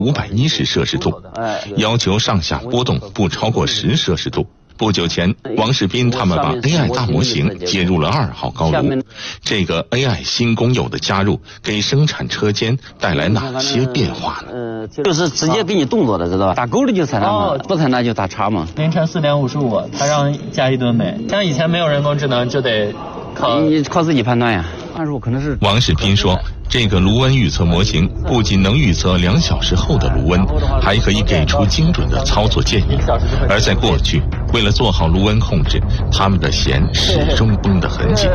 510摄氏度，要求上下波动不超过10摄氏度。不久前，王世斌他们把 AI 大模型接入了2号高炉。这个 AI 新工友的加入，给生产车间带来哪些变化呢？ 就是直接给你动作的，知道吧？打勾的就采纳嘛，不采纳就打叉嘛。 凌晨4点55，他让加1吨煤。像以前没有人工智能，就得靠自己判断呀。按说可能是王世斌说，这个炉温预测模型不仅能预测2小时后的炉温，还可以给出精准的操作建议。而在过去，为了做好炉温控制，他们的弦始终绷得很紧。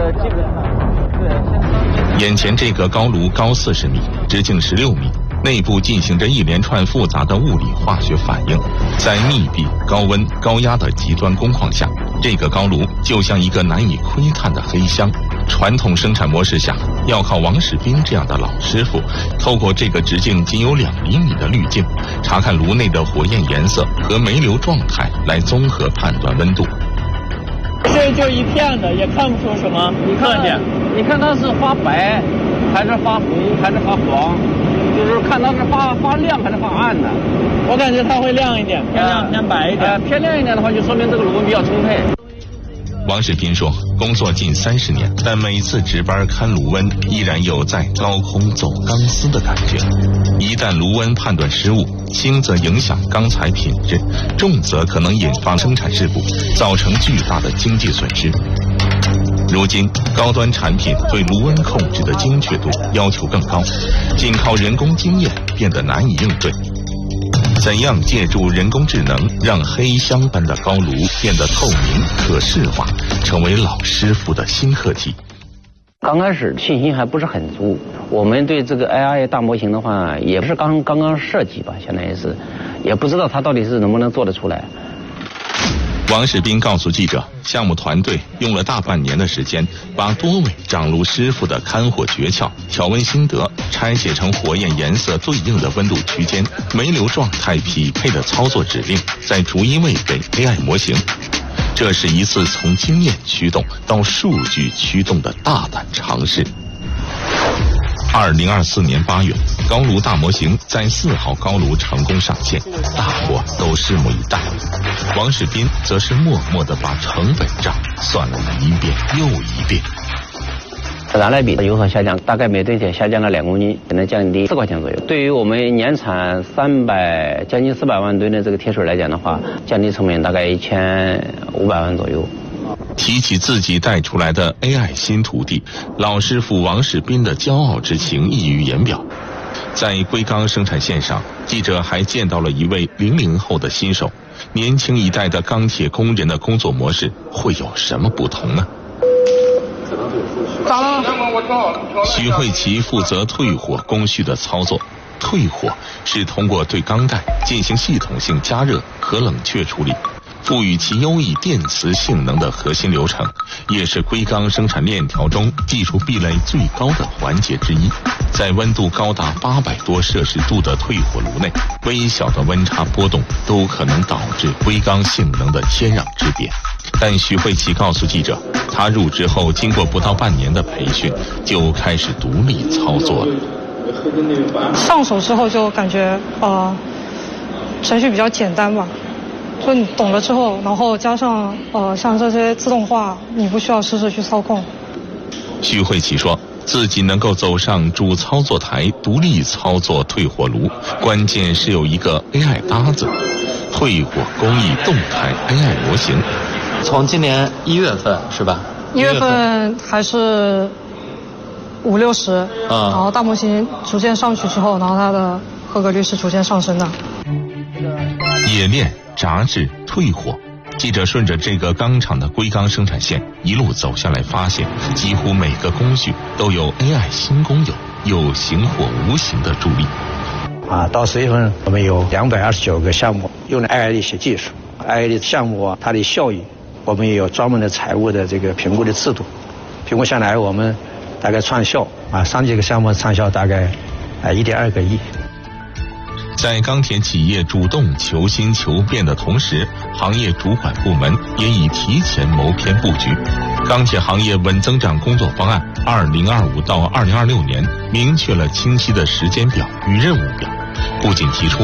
眼前这个高炉高40米，直径16米，内部进行着一连串复杂的物理化学反应。在密闭、高温、高压的极端工况下，这个高炉就像一个难以窥探的黑箱。传统生产模式下，要靠王世斌这样的老师傅，透过这个直径仅有2厘米的滤镜，查看炉内的火焰颜色和煤流状态，来综合判断温度。 这就一片的，也看不出什么特点。 你看它是发白，还是发红，还是发黄？就是看它是发亮还是发暗的。 我感觉它会亮一点，偏亮偏白一点。 偏亮一点的话，就说明这个炉温比较充沛。 王世斌说，工作近30年，但每次值班看炉温，依然有在高空走钢丝的感觉。一旦炉温判断失误，轻则影响钢材品质，重则可能引发生产事故，造成巨大的经济损失。如今，高端产品对炉温控制的精确度要求更高，仅靠人工经验变得难以应对。怎样借助人工智能让黑箱般的高炉变得透明可视化，成为老师傅的新课题。 刚开始信心还不是很足，我们对这个 AI 大模型的话，也不是刚刚设计吧，相当于是，也不知道它到底是能不能做得出来。 王世斌告诉记者，项目团队用了大半年的时间，把多位掌炉师傅的看火诀窍、调温心得拆解成火焰颜色对应的温度区间、煤流状态匹配的操作指令，再逐一喂给 AI 模型。这是一次从经验驱动到数据驱动的大胆尝试。2024年8月，高炉大模型在4号高炉成功上线，大伙都拭目以待。王世斌则是默默地把成本账算了一遍又一遍。 燃料比油耗下降，大概每吨铁下降了2公斤，只能降低4块钱左右。对于我们年产将近400万吨的这个铁水来讲的话，降低成本大概1500万左右。 提起自己带出来的 AI 新徒弟，老师傅王世斌的骄傲之情溢于言表。在硅钢生产线上，记者还见到了一位00后的新手。年轻一代的钢铁工人的工作模式会有什么不同呢？徐慧琪负责退火工序的操作。退火是通过对钢带进行系统性加热和冷却处理，赋予其优异电磁性能的核心流程，也是硅钢生产链条中技术壁垒最高的环节之一。在温度高达800多摄氏度的退火炉内，微小的温差波动都可能导致硅钢性能的天壤之别。但徐慧琪告诉记者，她入职后经过不到半年的培训，就开始独立操作了。 上手之后就感觉程序比较简单吧，就你懂了之后，然后加上像这些自动化，你不需要时时去操控。 徐慧琪说，自己能够走上主操作台独立操作退火炉，关键是有一个 AI 搭子，退火工艺动态 AI 模型。 从今年1月份是吧 ？1月份还是50-60，然后大模型逐渐上去之后，然后它的合格率是逐渐上升的。 冶炼、炸制、退火，记者顺着这个钢厂的硅钢生产线一路走下来，发现几乎每个工序都有 AI 新工友有形或无形的助力。 到10月份，我们有229个项目用了 AI 的一些技术，AI 的项目它的效益，我们也有专门的财务的这个评估的制度，评估下来我们大概创效3几个项目创效大概1.2个亿。 在钢铁企业主动求新求变的同时，行业主管部门也已提前谋篇布局。钢铁行业稳增长工作方案2025到2026年明确了清晰的时间表与任务表，不仅提出